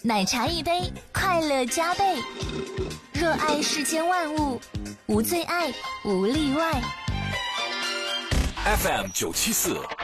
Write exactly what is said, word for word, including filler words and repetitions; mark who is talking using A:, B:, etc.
A: 奶茶一杯，快乐加倍。热爱世间万物，无最爱，无例外。
B: F M 九七四